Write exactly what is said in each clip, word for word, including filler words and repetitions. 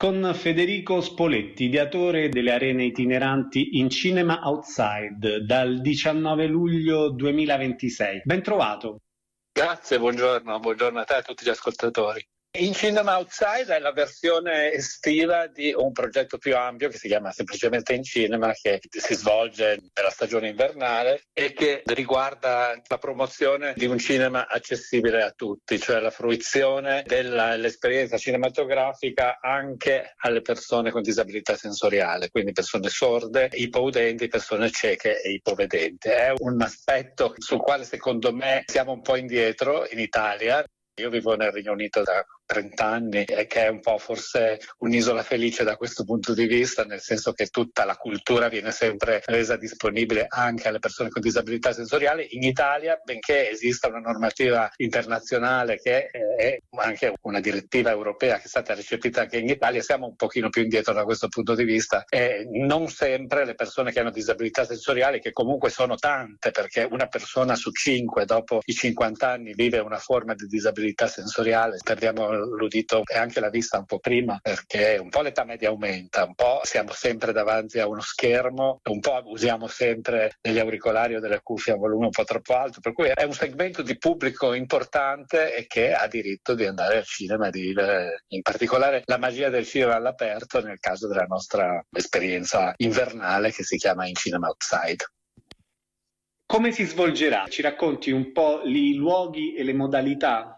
con Federico Spoletti, ideatore delle arene itineranti In Cinema Outside dal diciannove luglio duemilaventisei. Ben trovato. Grazie, buongiorno, buongiorno a te e a tutti gli ascoltatori. In Cinema Outside è la versione estiva di un progetto più ampio che si chiama semplicemente In Cinema, che si svolge nella stagione invernale e che riguarda la promozione di un cinema accessibile a tutti, cioè la fruizione dell'esperienza cinematografica anche alle persone con disabilità sensoriale, quindi persone sorde, ipoudenti, persone cieche e ipovedenti. È un aspetto sul quale secondo me siamo un po' indietro in Italia. Io vivo nel Regno Unito da trenta anni e che è un po' forse un'isola felice da questo punto di vista, nel senso che tutta la cultura viene sempre resa disponibile anche alle persone con disabilità sensoriale. In Italia, benché esista una normativa internazionale che è anche una direttiva europea che è stata recepita anche in Italia, siamo un pochino più indietro da questo punto di vista e non sempre le persone che hanno disabilità sensoriali, che comunque sono tante, perché una persona su cinque dopo i cinquanta anni vive una forma di disabilità sensoriale, perdiamo l'udito e anche la vista un po' prima, perché un po' l'età media aumenta, un po' siamo sempre davanti a uno schermo, un po' usiamo sempre degli auricolari o delle cuffie a volume un po' troppo alto, per cui è un segmento di pubblico importante e che ha diritto di andare al cinema e di vivere in particolare la magia del cinema all'aperto nel caso della nostra esperienza invernale che si chiama In Cinema Outside. Come si svolgerà? Ci racconti un po' i luoghi e le modalità?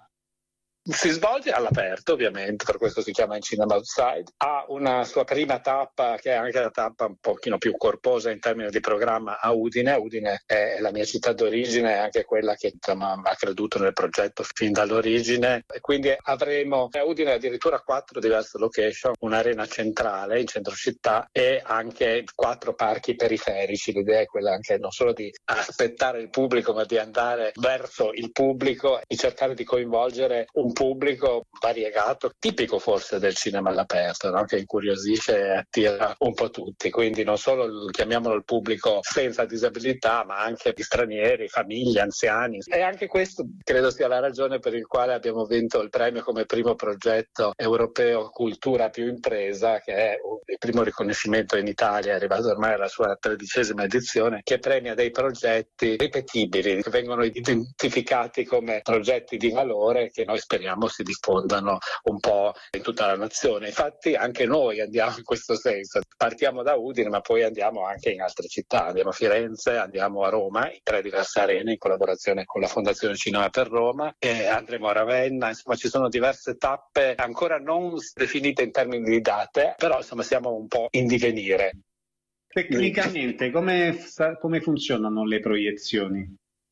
Si svolge all'aperto, ovviamente, per questo si chiama In Cinema Outside. Ha una sua prima tappa, che è anche la tappa un pochino più corposa in termini di programma, a Udine. Udine è la mia città d'origine, è anche quella che insomma, ha creduto nel progetto fin dall'origine. E quindi avremo a Udine addirittura quattro diverse location, un'arena centrale in centro città e anche quattro parchi periferici. L'idea è quella anche non solo di aspettare il pubblico, ma di andare verso il pubblico e cercare di coinvolgere un pubblico variegato, tipico forse del cinema all'aperto, no? Che incuriosisce e attira un po' tutti, quindi non solo chiamiamolo il pubblico senza disabilità, ma anche gli stranieri, famiglie, anziani. E anche questo credo sia la ragione per il quale abbiamo vinto il premio come primo progetto europeo Cultura più Impresa, che è il primo riconoscimento in Italia, è arrivato ormai alla sua tredicesima edizione, che premia dei progetti ripetibili, che vengono identificati come progetti di valore che noi speriamo si diffondano un po' in tutta la nazione. Infatti anche noi andiamo in questo senso, partiamo da Udine ma poi andiamo anche in altre città, andiamo a Firenze, andiamo a Roma in tre diverse arene in collaborazione con la Fondazione Cinema per Roma e andremo a Ravenna, insomma ci sono diverse tappe ancora non definite in termini di date, però insomma siamo un po' in divenire. Tecnicamente come, come funzionano le proiezioni?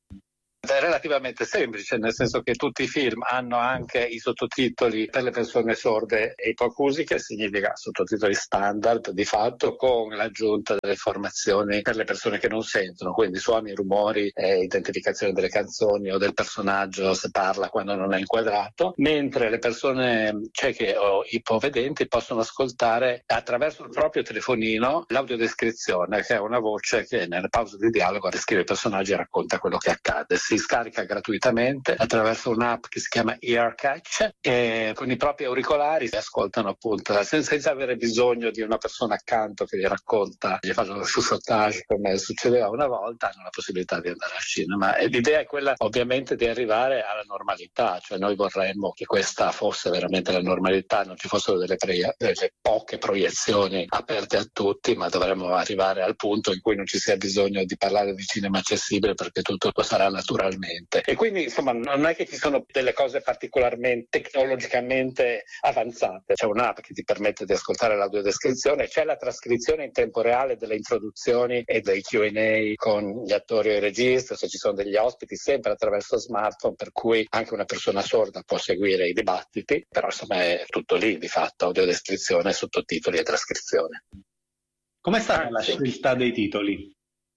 È relativamente semplice, nel senso che tutti i film hanno anche i sottotitoli per le persone sorde e ipoacusiche, significa sottotitoli standard di fatto, con l'aggiunta delle informazioni per le persone che non sentono, quindi suoni, rumori, e identificazione delle canzoni o del personaggio se parla quando non è inquadrato, mentre le persone cieche o ipovedenti possono ascoltare attraverso il proprio telefonino l'audiodescrizione, che è una voce che nelle pause di dialogo descrive i personaggi e racconta quello che accade. Si scarica gratuitamente attraverso un'app che si chiama EarCatch e con i propri auricolari si ascoltano appunto senza, senza avere bisogno di una persona accanto che gli racconta, gli fa lo chuchotage come succedeva una volta, hanno la possibilità di andare al cinema. E l'idea è quella ovviamente di arrivare alla normalità, cioè noi vorremmo che questa fosse veramente la normalità, non ci fossero delle, pre- delle poche proiezioni aperte a tutti, ma dovremmo arrivare al punto in cui non ci sia bisogno di parlare di cinema accessibile perché tutto sarà naturalmente. E quindi insomma non è che ci sono delle cose particolarmente tecnologicamente avanzate, c'è un'app che ti permette di ascoltare l'audiodescrizione, c'è la trascrizione in tempo reale delle introduzioni e dei Q and A con gli attori e i registi, se ci sono degli ospiti, sempre attraverso smartphone, per cui anche una persona sorda può seguire i dibattiti, però insomma è tutto lì di fatto, audiodescrizione, sottotitoli e trascrizione. Com'è stata la scelta dei titoli?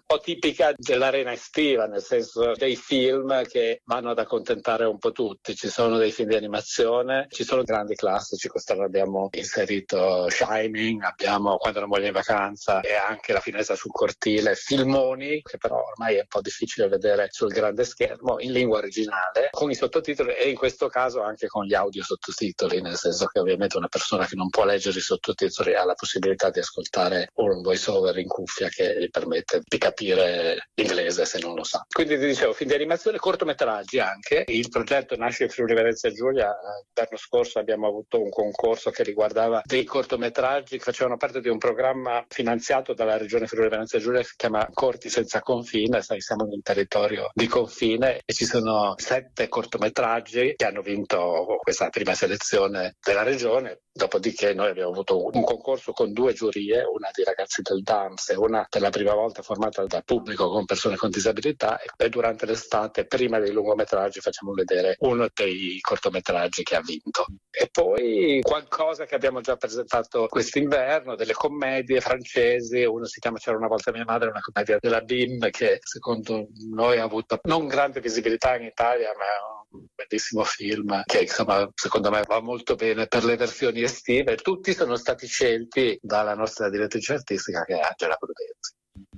po' tipica dell'arena estiva, nel senso dei film che vanno ad accontentare un po' tutti. Ci sono dei film di animazione, ci sono grandi classici, quest'anno abbiamo inserito Shining, abbiamo Quando la moglie è in vacanza e anche La finestra sul cortile, filmoni che però ormai è un po' difficile vedere sul grande schermo in lingua originale con i sottotitoli e in questo caso anche con gli audio sottotitoli, nel senso che ovviamente una persona che non può leggere i sottotitoli ha la possibilità di ascoltare un voice over in cuffia che gli permette di capire l'inglese se non lo sa. Quindi ti dicevo, film di animazione, cortometraggi anche. Il progetto nasce in Friuli Venezia Giulia. L'anno scorso abbiamo avuto un concorso che riguardava dei cortometraggi che facevano parte di un programma finanziato dalla regione Friuli Venezia Giulia che si chiama Corti senza confine. Sai, siamo in un territorio di confine e ci sono sette cortometraggi che hanno vinto questa prima selezione della regione. Dopodiché noi abbiamo avuto un concorso con due giurie, una di ragazzi del D A M S e una per la prima volta formata dal pubblico con persone con disabilità, e durante l'estate, prima dei lungometraggi, facciamo vedere uno dei cortometraggi che ha vinto. E poi qualcosa che abbiamo già presentato quest'inverno, delle commedie francesi, uno si chiama C'era una volta mia madre, una commedia della B I M che secondo noi ha avuto non grande visibilità in Italia, ma è un bellissimo film che insomma secondo me va molto bene per le versioni estive. Tutti sono stati scelti dalla nostra direttrice artistica che è Angela Prudenzi.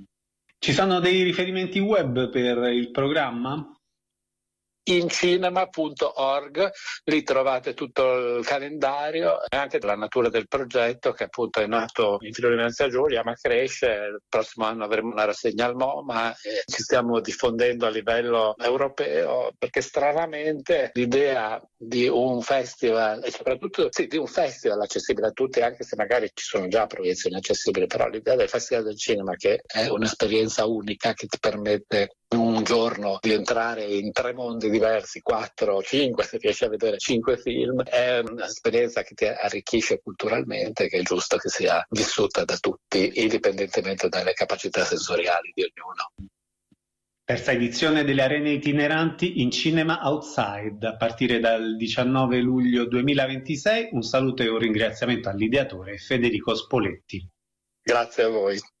Ci sono dei riferimenti web per il programma? incinema punto org, lì trovate tutto il calendario e anche la natura del progetto, che appunto è nato in Friuli Venezia Giulia ma cresce. Il prossimo anno avremo una rassegna al MoMA e ci stiamo diffondendo a livello europeo, perché stranamente l'idea di un festival, e soprattutto sì, di un festival accessibile a tutti, anche se magari ci sono già proiezioni accessibili, però l'idea del Festival del Cinema, che è un'esperienza unica che ti permette un giorno di entrare in tre mondi diversi, quattro, cinque, se riesci a vedere cinque film, è un'esperienza che ti arricchisce culturalmente, che è giusto che sia vissuta da tutti, indipendentemente dalle capacità sensoriali di ognuno. Terza edizione delle arene itineranti in Cinema Outside a partire dal diciannove luglio duemilaventisei. Un saluto e un ringraziamento all'ideatore Federico Spoletti. Grazie a voi.